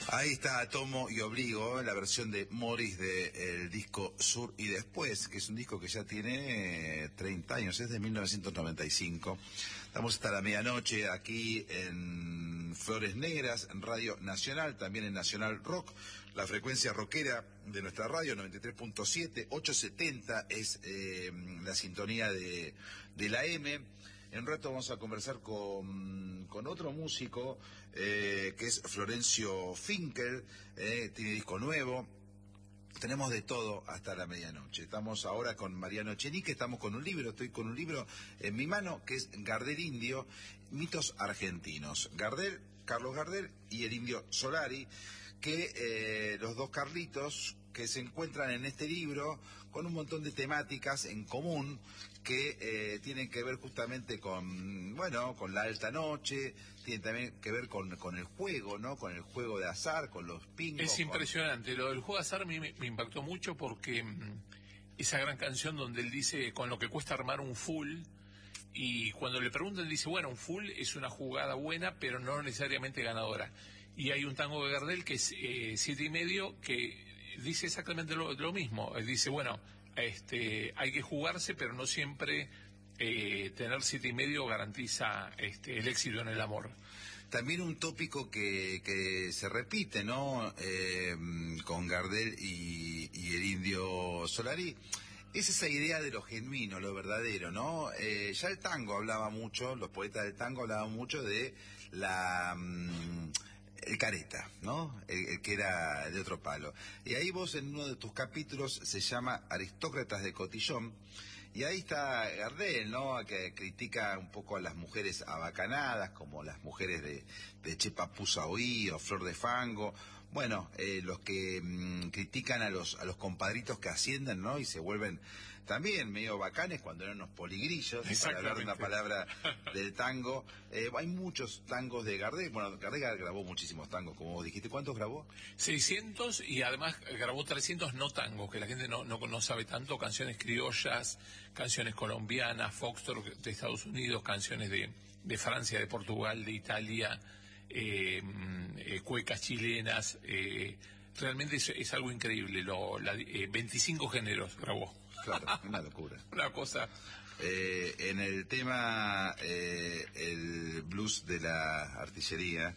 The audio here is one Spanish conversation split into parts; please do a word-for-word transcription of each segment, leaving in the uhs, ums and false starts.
Ahí está Tomo y Obligo, la versión de Morris del disco Sur y Después, que es un disco que ya tiene treinta años, es de mil novecientos noventa y cinco. Estamos hasta la medianoche aquí en Flores Negras, en Radio Nacional, también en Nacional Rock, la frecuencia rockera de nuestra radio, noventa y tres punto siete, ochocientos setenta es eh, la sintonía de, de la M. En un rato vamos a conversar con, con otro músico, eh, que es Florencio Finkel, eh, tiene disco nuevo. Tenemos de todo hasta la medianoche. Estamos ahora con Mariano Echenique, estamos con un libro, estoy con un libro en mi mano, que es Gardel Indio, mitos argentinos. Gardel, Carlos Gardel y el Indio Solari, que eh, los dos Carlitos que se encuentran en este libro con un montón de temáticas en común que eh, tienen que ver justamente con, bueno, con la alta noche, tienen también que ver con, con el juego, ¿no? Con el juego de azar, con los pingos. Es impresionante, con... lo del juego de azar a mí me, me impactó mucho porque mmm, esa gran canción donde él dice con lo que cuesta armar un full, y cuando le preguntan él dice, bueno, un full es una jugada buena, pero no necesariamente ganadora. Y hay un tango de Gardel que es eh, siete y medio que dice exactamente lo, lo mismo. Él dice, bueno, este, hay que jugarse, pero no siempre eh, tener siete y medio garantiza este, el éxito en el amor. También un tópico que, que se repite, ¿no? Eh, con Gardel y, y el Indio Solari, es esa idea de lo genuino, lo verdadero, ¿no? Eh, ya el tango hablaba mucho, los poetas del tango hablaban mucho de la... Um, el careta, ¿no? El, el que era de otro palo. Y ahí vos en uno de tus capítulos se llama Aristócratas de Cotillón, y ahí está Gardel, ¿no? Que critica un poco a las mujeres abacanadas, como las mujeres de, de Chepa Pusaoí o Flor de Fango. Bueno, eh, los que mmm, critican a los a los compadritos que ascienden, ¿no? Y se vuelven también medio bacanes cuando eran unos poligrillos, para hablar de una palabra del tango. Eh, hay muchos tangos de Gardel. Bueno, Gardel grabó muchísimos tangos, como vos dijiste. ¿Cuántos grabó? seiscientos, y además grabó trescientos no tangos, que la gente no, no, no sabe tanto, canciones criollas, canciones colombianas, foxtrot de Estados Unidos, canciones de, de Francia, de Portugal, de Italia, eh, eh, cuecas chilenas. Eh, realmente es, es algo increíble. Lo, la, eh, veinticinco géneros grabó. Claro, una locura. Una cosa. Eh, en el tema, eh, el blues de la artillería,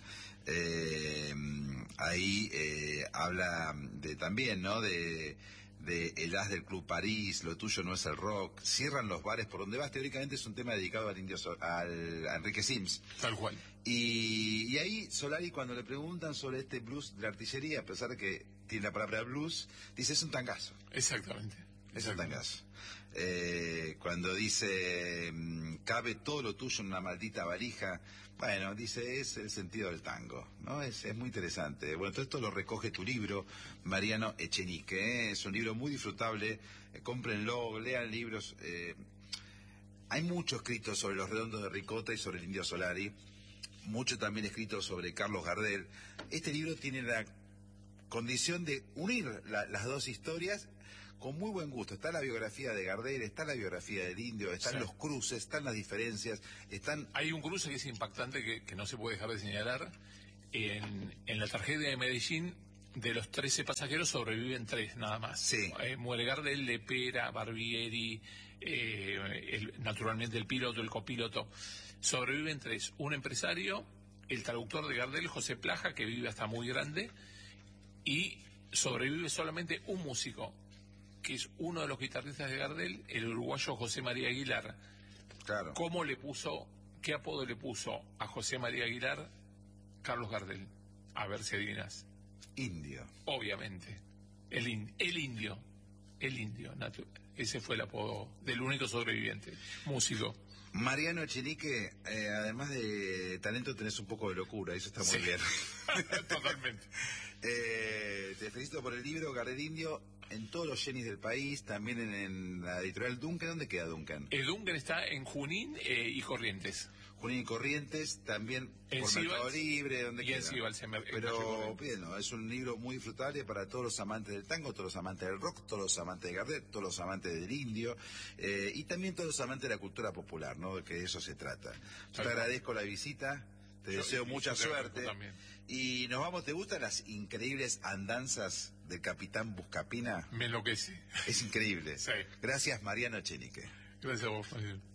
eh, ahí eh, habla de también, ¿no? De, de el as del Club París, lo tuyo no es el rock, cierran los bares por donde vas. Teóricamente es un tema dedicado al indio, al, a Enrique Sims. Tal cual. Y, y ahí Solari, cuando le preguntan sobre este blues de la artillería, a pesar de que tiene la palabra blues, dice es un tangazo. Exactamente. Es un tangazo. Eh, cuando dice cabe todo lo tuyo en una maldita valija, bueno, dice es el sentido del tango, ¿no? Es, es muy interesante. Bueno, todo esto lo recoge tu libro, Mariano Echenique, ¿eh? Es un libro muy disfrutable, eh, cómprenlo, lean libros. Eh, hay mucho escrito sobre los redondos de ricota y sobre el Indio Solari, mucho también escrito sobre Carlos Gardel. Este libro tiene la condición de unir la, las dos historias con muy buen gusto. Está la biografía de Gardel, está la biografía del Indio, están sí. los cruces, están las diferencias, están... Hay un cruce que es impactante, que, que no se puede dejar de señalar. En, en la tragedia de Medellín, de los trece pasajeros sobreviven tres nada más. Sí. Eh, muere Gardel, Lepera, Barbieri, eh, el, naturalmente el piloto, el copiloto. Sobreviven tres. Un empresario, el traductor de Gardel, José Plaja, que vive hasta muy grande, y sobrevive solamente un músico, que es uno de los guitarristas de Gardel, el uruguayo José María Aguilar. Claro. ¿Cómo le puso, qué apodo le puso a José María Aguilar Carlos Gardel? A ver si adivinas. Indio. Obviamente. El, in, el indio. El indio. Natu ese fue el apodo del único sobreviviente. Músico. Mariano Echenique, eh, además de talento tenés un poco de locura, eso está muy sí. bien. Totalmente. eh, te felicito por el libro Gardel Indio, en todos los Jenis del país, también en, en la editorial Duncan. ¿Dónde queda Duncan? El Duncan está en Junín eh, y Corrientes. Junín y Corrientes, también en por Sibals, Mercado Libre, donde y queda. En Sibals, en Pero bien, ¿no? Es un libro muy disfrutable para todos los amantes del tango, todos los amantes del rock, todos los amantes de Gardel, todos los amantes del indio, eh, y también todos los amantes de la cultura popular, ¿no? Que de eso se trata. Yo te agradezco la visita. Te Yo- deseo y mucha yo te suerte. agradezco también. Y nos vamos, ¿te gustan las increíbles andanzas del capitán Buscapina? Me enloquece. Es increíble. Sí. Gracias, Mariano Echenique. Gracias a vos, Fabio.